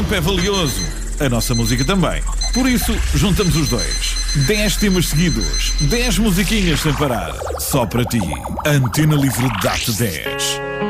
tempo é valioso. A nossa música também. Por isso, juntamos os dois. 10 temas seguidos. 10 musiquinhas sem parar. Só para ti. Antena Livre dá-te 10.